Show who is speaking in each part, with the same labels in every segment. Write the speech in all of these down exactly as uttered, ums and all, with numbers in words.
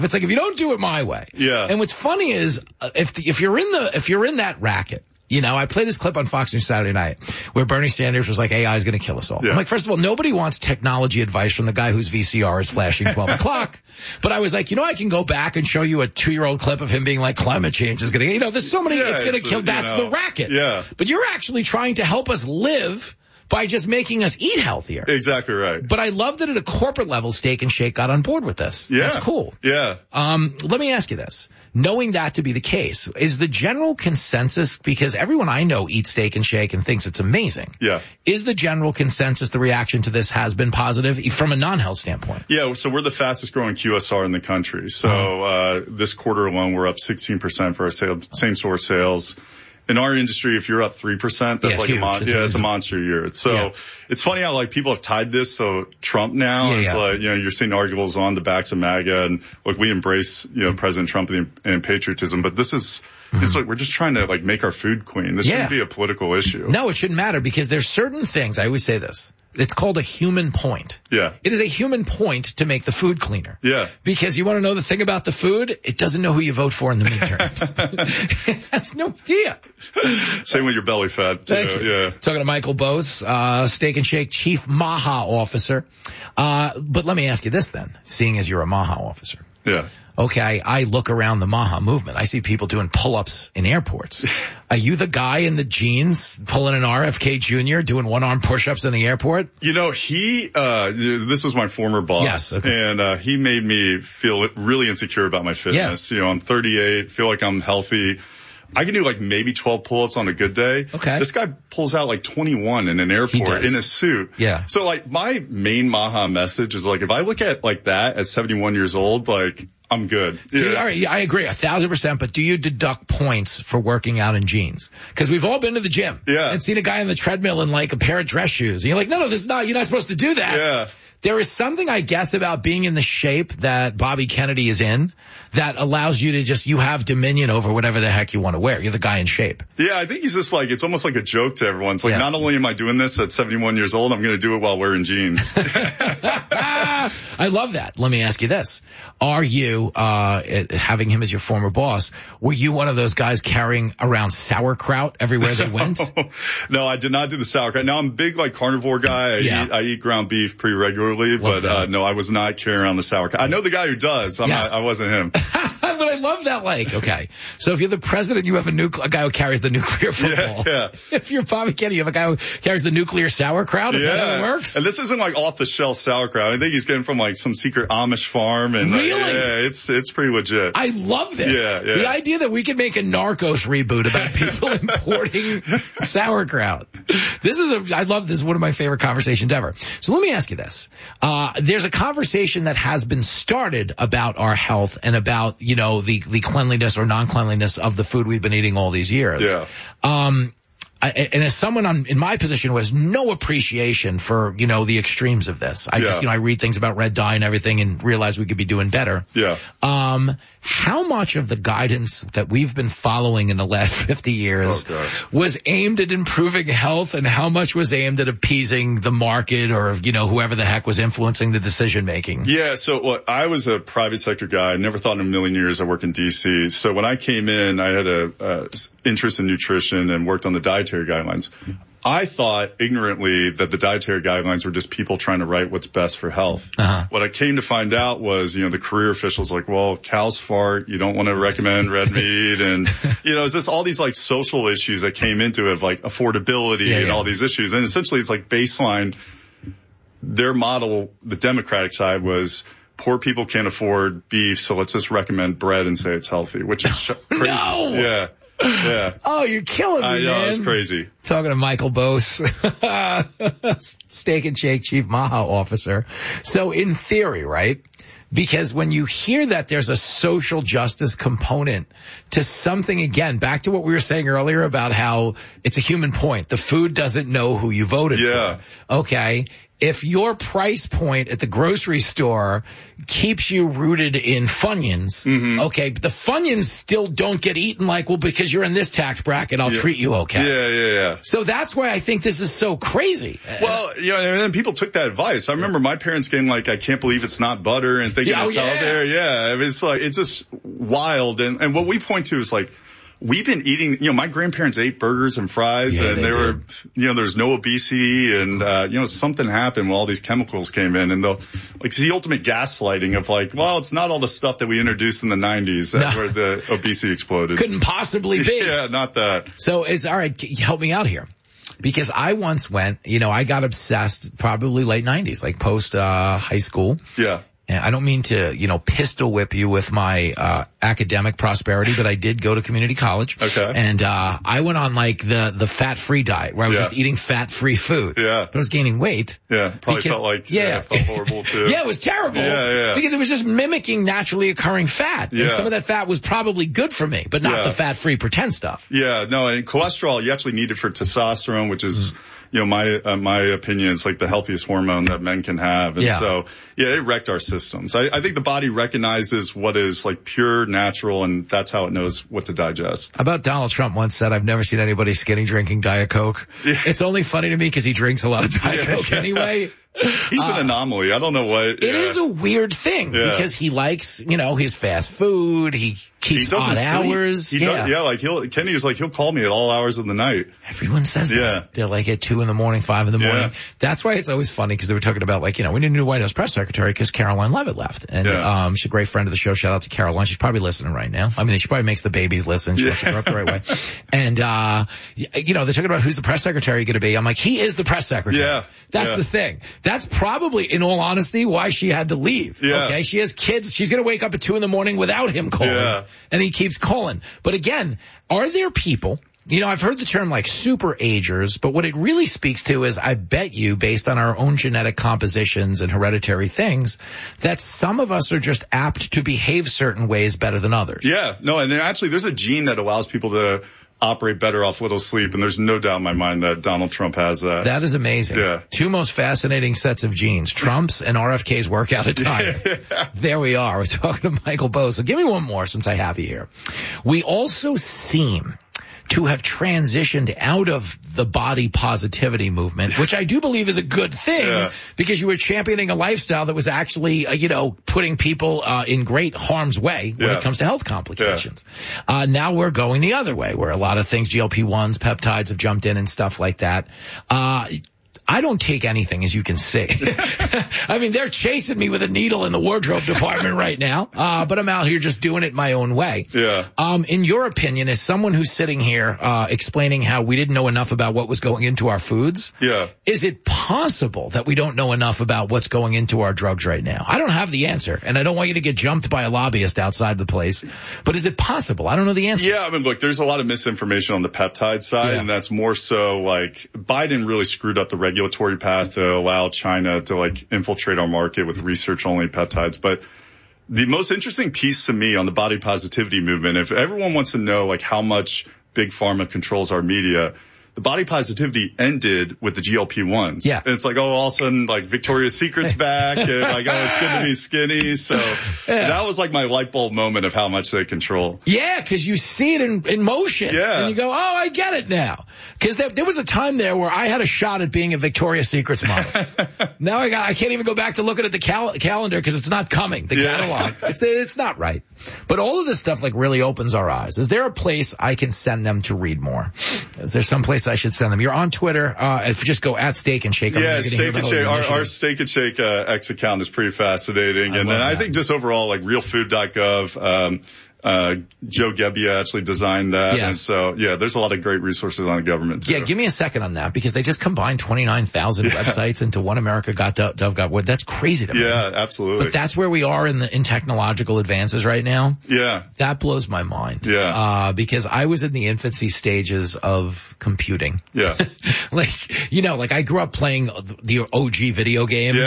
Speaker 1: It's like if you don't do it my way.
Speaker 2: Yeah.
Speaker 1: And what's funny is uh, if the, if you're in the if you're in that racket, you know, I played this clip on Fox News Saturday night where Bernie Sanders was like, A I is going to kill us all.
Speaker 2: Yeah.
Speaker 1: I'm like, first of all, nobody wants technology advice from the guy whose V C R is flashing twelve o'clock. But I was like, you know, I can go back and show you a two-year-old clip of him being like, climate change is going to, you know, there's so many,
Speaker 2: yeah,
Speaker 1: it's going to kill.
Speaker 2: A,
Speaker 1: that's
Speaker 2: know,
Speaker 1: the racket.
Speaker 2: Yeah.
Speaker 1: But you're actually trying to help us live by just making us eat healthier.
Speaker 2: Exactly right.
Speaker 1: But I love that at a corporate level, Steak and Shake got on board with this.
Speaker 2: Yeah.
Speaker 1: That's cool.
Speaker 2: Yeah.
Speaker 1: Um, let me ask you this. Knowing that to be the case, is the general consensus, because everyone I know eats Steak and Shake and thinks it's amazing.
Speaker 2: Yeah.
Speaker 1: Is the general consensus the reaction to this has been positive from a non-health standpoint?
Speaker 2: Yeah, so we're the fastest growing Q S R in the country. So uh this quarter alone, we're up sixteen percent for our sale, same store sales. In our industry, if you're up three percent, that's
Speaker 1: yeah,
Speaker 2: like
Speaker 1: huge.
Speaker 2: a mon-
Speaker 1: it's
Speaker 2: yeah, it's a monster year. So
Speaker 1: yeah.
Speaker 2: It's funny how like people have tied this to Trump now.
Speaker 1: Yeah,
Speaker 2: it's
Speaker 1: yeah.
Speaker 2: like, you know, you're seeing articles on the backs of MAGA and look, we embrace, you know, President Trump and, and patriotism, but this is, mm-hmm. it's like we're just trying to like make our food queen. This
Speaker 1: yeah.
Speaker 2: shouldn't be a political issue.
Speaker 1: No, it shouldn't matter because there's certain things, I always say this, it's called a human point.
Speaker 2: Yeah.
Speaker 1: It is a human point to make the food cleaner.
Speaker 2: Yeah.
Speaker 1: Because you want to know the thing about the food? It doesn't know who you vote for in the midterms. It has no idea.
Speaker 2: Same with your belly fat. Too.
Speaker 1: Thank you.
Speaker 2: Yeah.
Speaker 1: Talking to Michael Bose, uh, Steak and Shake Chief MAHA Officer. Uh, but let me ask you this then, seeing as you're a MAHA officer.
Speaker 2: Yeah.
Speaker 1: Okay, I look around the MAHA movement. I see people doing pull-ups in airports. Are you the guy in the jeans pulling an R F K Junior doing one-arm push-ups in the airport?
Speaker 2: You know, he, uh, this was my former boss.
Speaker 1: Yes. Okay.
Speaker 2: And, uh, he made me feel really insecure about my fitness. Yeah. You know, I'm thirty-eight, feel like I'm healthy. I can do like maybe twelve pull-ups on a good day.
Speaker 1: Okay.
Speaker 2: This guy pulls out like twenty-one in an airport in a suit.
Speaker 1: Yeah.
Speaker 2: So like my main MAHA message is like, if I look at like that at seventy-one years old, like, I'm good.
Speaker 1: Yeah. You, all right, I agree a thousand percent, but do you deduct points for working out in jeans? Because we've all been to the gym
Speaker 2: yeah.
Speaker 1: and seen a guy on the treadmill in like a pair of dress shoes. And you're like, no, no, this is not, you're not supposed to do that.
Speaker 2: Yeah.
Speaker 1: There is something, I guess, about being in the shape that Bobby Kennedy is in that allows you to just, you have dominion over whatever the heck you want to wear. You're the guy in shape.
Speaker 2: Yeah, I think he's just like, it's almost like a joke to everyone. It's like,
Speaker 1: yeah.
Speaker 2: not only am I doing this at seventy-one years old, I'm going to do it while wearing jeans.
Speaker 1: I love that. Let me ask you this. Are you, uh, having him as your former boss, were you one of those guys carrying around sauerkraut everywhere as he went?
Speaker 2: No, I did not do the sauerkraut. Now I'm a big like carnivore guy. I,
Speaker 1: yeah.
Speaker 2: eat, I eat ground beef pretty regularly,
Speaker 1: love
Speaker 2: but uh, no, I was not carrying around the sauerkraut. I know the guy who does. I'm
Speaker 1: yes.
Speaker 2: not, I wasn't him.
Speaker 1: But I love that. Like, okay. So if you're the president, you have a, nucle- a guy who carries the nuclear football.
Speaker 2: Yeah, yeah.
Speaker 1: If you're Bobby Kennedy, you have a guy who carries the nuclear sauerkraut. Is
Speaker 2: yeah.
Speaker 1: that how it works?
Speaker 2: And this isn't like off the shelf sauerkraut. I think he's getting from like some secret Amish farm. And
Speaker 1: really?
Speaker 2: Uh, yeah, it's it's pretty legit.
Speaker 1: I love this.
Speaker 2: Yeah, yeah.
Speaker 1: The idea that we could make a Narcos reboot about people importing sauerkraut. This is a, I love this. Is one of my favorite conversations ever. So let me ask you this. Uh, there's a conversation that has been started about our health and about, you know, the, the cleanliness or non-cleanliness of the food we've been eating all these years.
Speaker 2: Yeah.
Speaker 1: Um, I, and as someone on, in my position who has no appreciation for, you know, the extremes of this, I
Speaker 2: yeah.
Speaker 1: just, you know, I read things about red dye and everything and realize we could be doing better.
Speaker 2: Yeah.
Speaker 1: Um, how much of the guidance that we've been following in the last fifty years
Speaker 2: oh,
Speaker 1: was aimed at improving health and how much was aimed at appeasing the market or, you know, whoever the heck was influencing the decision making?
Speaker 2: Yeah. So look, I was a private sector guy. I never thought in a million years I work in D C. So when I came in, I had a, uh, interest in nutrition and worked on the dietary guidelines. I thought ignorantly that the dietary guidelines were just people trying to write what's best for health.
Speaker 1: Uh-huh.
Speaker 2: What I came to find out was, you know, the career officials like, well, cows fart. You don't want to recommend red meat. And, you know, it's just all these like social issues that came into it of like affordability
Speaker 1: yeah,
Speaker 2: and
Speaker 1: yeah.
Speaker 2: all these issues. And essentially it's like baseline. Their model, the Democratic side was poor people can't afford beef. So let's just recommend bread and say it's healthy, which is sh- crazy.
Speaker 1: No!
Speaker 2: Yeah. Yeah.
Speaker 1: Oh, you're killing me,
Speaker 2: I know,
Speaker 1: man.
Speaker 2: it's crazy.
Speaker 1: Talking to Michael Bose, Steak and Shake Chief MAHA Officer. So in theory, right? Because when you hear that there's a social justice component to something, again, back to what we were saying earlier about how it's a human point. The food doesn't know who you voted
Speaker 2: yeah.
Speaker 1: for. Okay. if your price point at the grocery store keeps you rooted in Funyuns, mm-hmm. okay, but the Funyuns still don't get eaten like, well, because you're in this tax bracket, I'll
Speaker 2: yeah.
Speaker 1: treat you okay.
Speaker 2: Yeah, yeah, yeah.
Speaker 1: So that's why I think this is so crazy.
Speaker 2: Well, you know, and then people took that advice. I remember my parents getting like, I can't believe it's not butter and thinking
Speaker 1: yeah,
Speaker 2: it's
Speaker 1: oh, yeah.
Speaker 2: out there. Yeah, I mean, it's like, it's just wild. And, and what we point to is like, we've been eating, you know, my grandparents ate burgers and fries
Speaker 1: yeah,
Speaker 2: and
Speaker 1: they,
Speaker 2: they
Speaker 1: did.
Speaker 2: were, you know, there's no obesity and, uh, you know, something happened when all these chemicals came in and the, like the ultimate gaslighting of like, well, it's not all the stuff that we introduced in the nineties that no. where the obesity exploded.
Speaker 1: Couldn't possibly be.
Speaker 2: Yeah, not that.
Speaker 1: So it's all right. Help me out here. Because I once went, you know, I got obsessed probably late nineties, like post, uh, high school.
Speaker 2: Yeah.
Speaker 1: And I don't mean to, you know, pistol whip you with my uh academic prosperity, but I did go to community college.
Speaker 2: Okay.
Speaker 1: And uh I went on like the the fat-free diet where I was
Speaker 2: yeah.
Speaker 1: just eating fat-free foods.
Speaker 2: Yeah.
Speaker 1: But I was gaining weight.
Speaker 2: Yeah. Probably
Speaker 1: because,
Speaker 2: felt like
Speaker 1: yeah,
Speaker 2: yeah, felt horrible too.
Speaker 1: Yeah, it was terrible.
Speaker 2: Yeah, yeah.
Speaker 1: Because it was just mimicking naturally occurring fat.
Speaker 2: Yeah.
Speaker 1: And some of that fat was probably good for me, but not
Speaker 2: yeah.
Speaker 1: the fat-free pretend stuff.
Speaker 2: Yeah, no, and cholesterol you actually need it for testosterone, which is mm. you know, my, uh, my opinion is like the healthiest hormone that men can have. And
Speaker 1: yeah.
Speaker 2: so, yeah, it wrecked our systems. I, I think the body recognizes what is like pure natural and that's how it knows what to digest.
Speaker 1: How about Donald Trump once said, I've never seen anybody skinny drinking Diet Coke.
Speaker 2: Yeah.
Speaker 1: It's only funny to me because he drinks a lot of Diet
Speaker 2: yeah,
Speaker 1: Coke
Speaker 2: yeah.
Speaker 1: anyway.
Speaker 2: He's an uh, anomaly. I don't know what.
Speaker 1: It
Speaker 2: yeah.
Speaker 1: is a weird thing
Speaker 2: yeah.
Speaker 1: because he likes, you know, his fast food. He keeps
Speaker 2: he
Speaker 1: odd
Speaker 2: sleep.
Speaker 1: hours.
Speaker 2: He
Speaker 1: yeah.
Speaker 2: does, yeah, like he'll, Kenny's like, he'll call me at all hours of the night.
Speaker 1: Everyone says
Speaker 2: yeah.
Speaker 1: that. They're like at two in the morning, five in the morning.
Speaker 2: Yeah.
Speaker 1: That's why it's always funny because they were talking about like, you know, we need a new White House press secretary because Caroline Leavitt left. And,
Speaker 2: yeah.
Speaker 1: um, she's a great friend of the show. Shout out to Caroline. She's probably listening right now. I mean, she probably makes the babies listen. She wants to grow up the right way. And, uh, you know, they're talking about who's the press secretary going to be. I'm like, he is the press secretary.
Speaker 2: Yeah.
Speaker 1: That's
Speaker 2: yeah.
Speaker 1: the thing. That's probably, in all honesty, why she had to leave.
Speaker 2: Yeah.
Speaker 1: Okay. She has kids. She's going to wake up at two in the morning without him calling.
Speaker 2: Yeah.
Speaker 1: And he keeps calling. But again, are there people, you know, I've heard the term like super agers, but what it really speaks to is I bet you based on our own genetic compositions and hereditary things that some of us are just apt to behave certain ways better than others.
Speaker 2: Yeah. No. And actually there's a gene that allows people to operate better off little sleep, and there's no doubt in my mind that Donald Trump has that.
Speaker 1: That is amazing.
Speaker 2: Yeah.
Speaker 1: Two most fascinating sets of genes, Trump's and R F K's workout attire.
Speaker 2: Yeah.
Speaker 1: There we are. We're talking to Michael Bose. So give me one more since I have you here. We also seem to have transitioned out of the body positivity movement, which I do believe is a good thing
Speaker 2: yeah.
Speaker 1: because you were championing a lifestyle that was actually, uh, you know, putting people uh, in great harm's way when
Speaker 2: yeah.
Speaker 1: it comes to health complications. Yeah. Uh, now we're going the other way where a lot of things, G L P ones, peptides have jumped in and stuff like that. Uh, I don't take anything, as you can see. I mean, they're chasing me with a needle in the wardrobe department right now, uh, but I'm out here just doing it my own way.
Speaker 2: Yeah.
Speaker 1: Um, in your opinion, as someone who's sitting here uh, explaining how we didn't know enough about what was going into our foods,
Speaker 2: yeah.
Speaker 1: is it possible that we don't know enough about what's going into our drugs right now? I don't have the answer, and I don't want you to get jumped by a lobbyist outside the place, but is it possible? I don't know the answer.
Speaker 2: Yeah, I mean, look, there's a lot of misinformation on the peptide side,
Speaker 1: yeah.
Speaker 2: and that's more so like Biden really screwed up the regulatory path to allow China to like infiltrate our market with research only peptides. But the most interesting piece to me on the body positivity movement, if everyone wants to know like how much big pharma controls our media, the body positivity ended with the G L P ones.
Speaker 1: Yeah.
Speaker 2: And it's like, oh, all of a sudden, like, Victoria's Secret's back, and like, oh, it's good to be skinny. So yeah. that was like my light bulb moment of how much they control.
Speaker 1: Yeah, because you see it in, in motion.
Speaker 2: Yeah.
Speaker 1: And you go, oh, I get it now. Because there, there was a time there where I had a shot at being a Victoria's Secret's model. Now I got, I can't even go back to looking at the cal- calendar because it's not coming, the
Speaker 2: yeah.
Speaker 1: catalog. It's, it's not right. But all of this stuff like really opens our eyes. Is there a place I can send them to read more? Is there some place I should send them? You're on Twitter. Uh, if you just go at Steak and Shake. I'm
Speaker 2: yeah, Steak and Shake. Our, our Steak and Shake uh, X account is pretty fascinating.
Speaker 1: I
Speaker 2: and then
Speaker 1: that.
Speaker 2: I think just overall, like real food dot gov, um, uh, Joe Gebbia actually designed that.
Speaker 1: Yes.
Speaker 2: And so, yeah, there's a lot of great resources on the government too.
Speaker 1: Yeah, give me a second on that because they just combined twenty-nine thousand yeah. websites into one America got Dove got Wood. That's crazy to me.
Speaker 2: Yeah, absolutely.
Speaker 1: But that's where we are in the in technological advances right now.
Speaker 2: Yeah.
Speaker 1: That blows my mind.
Speaker 2: Yeah.
Speaker 1: Uh, because I was in the infancy stages of computing.
Speaker 2: Yeah.
Speaker 1: Like, you know, like I grew up playing the O G video games.
Speaker 2: Yeah.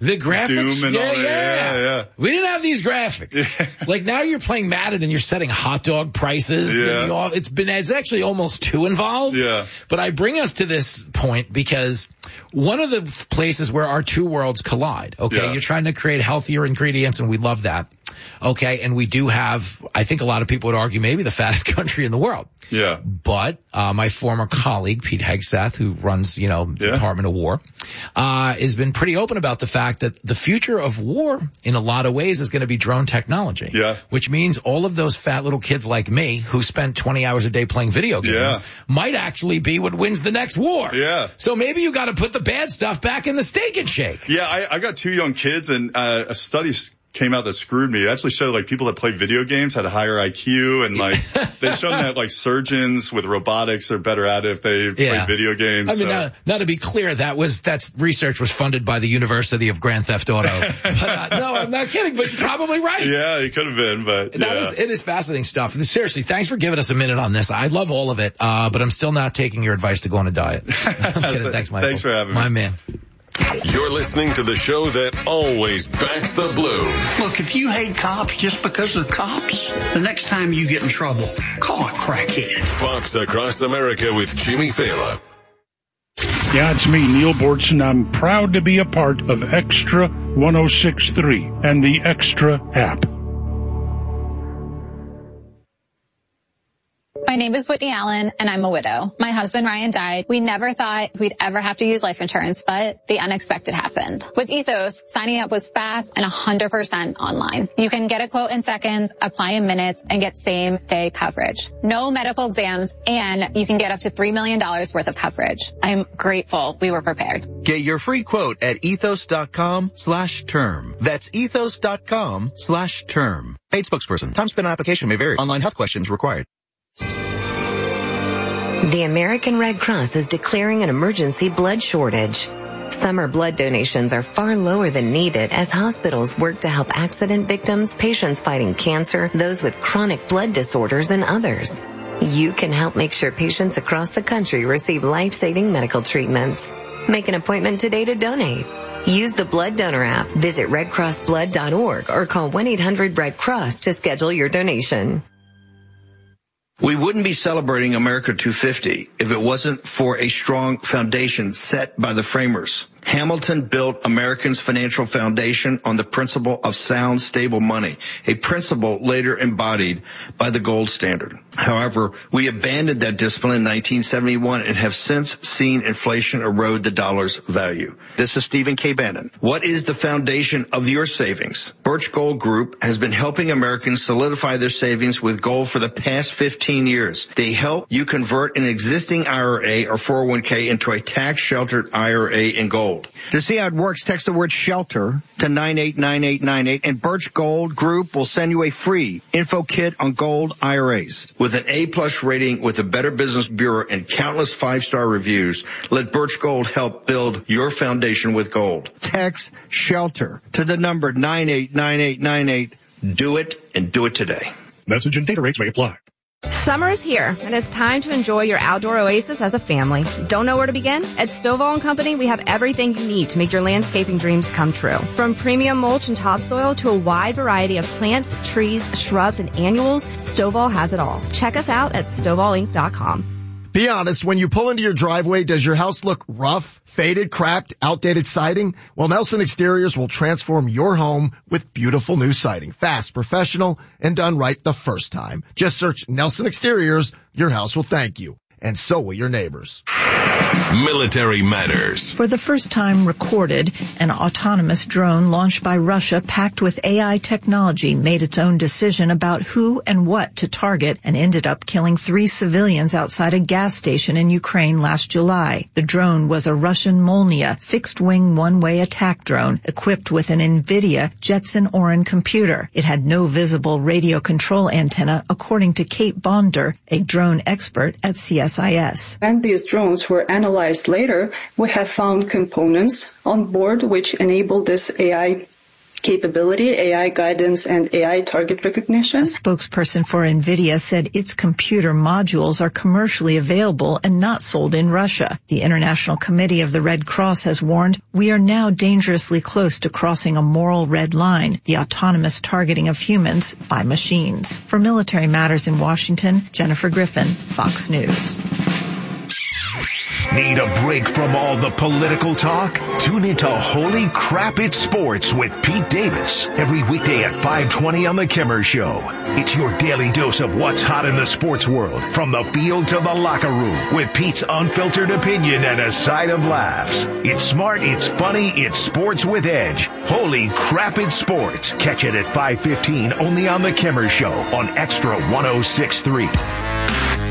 Speaker 1: The graphics,
Speaker 2: Doom and
Speaker 1: yeah,
Speaker 2: all that.
Speaker 1: yeah.
Speaker 2: Yeah, yeah.
Speaker 1: We didn't have these graphics. Like now you're playing Madden and you're setting hot dog prices.
Speaker 2: Yeah.
Speaker 1: And you all, it's been, it's actually almost too involved.
Speaker 2: Yeah.
Speaker 1: But I bring us to this point because one of the places where our two worlds collide, okay,
Speaker 2: Yeah.
Speaker 1: you're trying to create healthier ingredients and we love that. Okay. And we do have, I think a lot of people would argue maybe the fattest country in the world.
Speaker 2: Yeah.
Speaker 1: But, uh, my former colleague, Pete Hegseth, who runs, you know, the
Speaker 2: Yeah.
Speaker 1: Department of War, uh, has been pretty open about the fact that the future of war in a lot of ways is going to be drone technology.
Speaker 2: Yeah.
Speaker 1: Which means all of those fat little kids like me who spend twenty hours a day playing video games
Speaker 2: Yeah.
Speaker 1: might actually be what wins the next war.
Speaker 2: Yeah.
Speaker 1: So maybe you got to put the bad stuff back in the Steak and Shake.
Speaker 2: Yeah, I, I got two young kids, and uh, a study came out that screwed me. It actually showed like people that play video games had a higher I Q, and like they showed that like surgeons with robotics are better at it if they
Speaker 1: Yeah.
Speaker 2: play video games.
Speaker 1: I mean,
Speaker 2: so.
Speaker 1: now, now to be clear, that was that's research was funded by the University of Grand Theft Auto. But, uh, no, I'm not kidding. But you're probably right.
Speaker 2: Yeah, it could have been, but
Speaker 1: That
Speaker 2: yeah.
Speaker 1: is, it is fascinating stuff. Seriously, thanks for giving us a minute on this. I love all of it, uh, but I'm still not taking your advice to go on a diet. I'm kidding. Thanks, Michael.
Speaker 2: Thanks for having me.
Speaker 1: My man.
Speaker 3: You're listening to the show that always backs the blue.
Speaker 4: Look, if you hate cops just because of cops, the next time you get in trouble, call a crackhead.
Speaker 3: Fox Across America with Jimmy Fallon.
Speaker 5: Yeah, it's me, Neil Bortson. I'm proud to be a part of Extra one oh six point three and the Extra app.
Speaker 6: My name is Whitney Allen, and I'm a widow. My husband, Ryan, died. We never thought we'd ever have to use life insurance, but the unexpected happened. With Ethos, signing up was fast and one hundred percent online. You can get a quote in seconds, apply in minutes, and get same-day coverage. No medical exams, and you can get up to three million dollars worth of coverage. I'm grateful we were prepared.
Speaker 7: Get your free quote at ethos.com slash term. That's ethos.com slash term. Paid spokesperson. Time spent on application may vary. Online health questions required.
Speaker 8: The American Red Cross is declaring an emergency blood shortage. Summer blood donations are far lower than needed as hospitals work to help accident victims, patients fighting cancer, those with chronic blood disorders, and others. You can help make sure patients across the country receive life-saving medical treatments. Make an appointment today to donate. Use the Blood Donor app, visit red cross blood dot org, or call one eight hundred red cross to schedule your donation.
Speaker 9: We wouldn't be celebrating America two fifty if it wasn't for a strong foundation set by the framers. Hamilton built Americans' financial foundation on the principle of sound, stable money, a principle later embodied by the gold standard. However, we abandoned that discipline in nineteen seventy-one and have since seen inflation erode the dollar's value. This is Stephen K. Bannon. What is the foundation of your savings? Birch Gold Group has been helping Americans solidify their savings with gold for the past fifteen years. They help you convert an existing I R A or four oh one k into a tax-sheltered I R A in gold.
Speaker 10: To see how it works, text the word shelter to nine eight nine eight nine eight, and Birch Gold Group will send you a free info kit on gold I R As.
Speaker 9: With an A-plus rating with the Better Business Bureau and countless five-star reviews, let Birch Gold help build your foundation with gold.
Speaker 10: Text shelter to the number nine eight nine eight nine eight.
Speaker 9: Do it, and do it today.
Speaker 5: Message and data rates may apply.
Speaker 11: Summer is here, and it's time to enjoy your outdoor oasis as a family. Don't know where to begin? At Stovall and Company, we have everything you need to make your landscaping dreams come true. From premium mulch and topsoil to a wide variety of plants, trees, shrubs, and annuals, Stovall has it all. Check us out at stovall inc dot com.
Speaker 12: Be honest, when you pull into your driveway, does your house look rough, faded, cracked, outdated siding? Well, Nelson Exteriors will transform your home with beautiful new siding. Fast, professional, and done right the first time. Just search Nelson Exteriors. Your house will thank you. And so will your neighbors.
Speaker 3: Military Matters.
Speaker 13: For the first time recorded, an autonomous drone launched by Russia packed with A I technology made its own decision about who and what to target and ended up killing three civilians outside a gas station in Ukraine last July. The drone was a Russian Molniya fixed-wing one-way attack drone equipped with an NVIDIA Jetson Orin computer. It had no visible radio control antenna, according to Kate Bonder, a drone expert at C S I S.
Speaker 14: When these drones were analyzed later, we have found components on board which enable this A I capability, A I guidance, and A I target recognition.
Speaker 13: A spokesperson for NVIDIA said its computer modules are commercially available and not sold in Russia. The International Committee of the Red Cross has warned, we are now dangerously close to crossing a moral red line, the autonomous targeting of humans by machines. For Military Matters in Washington, Jennifer Griffin, Fox News.
Speaker 15: Need a break from all the political talk? Tune into Holy Crap It's Sports with Pete Davis every weekday at five twenty on The Kimmer Show. It's your daily dose of what's hot in the sports world, from the field to the locker room, with Pete's unfiltered opinion and a side of laughs. It's smart, it's funny, it's sports with edge. Holy Crap It's Sports. Catch it at five fifteen only on The Kimmer Show on Extra one oh six point three.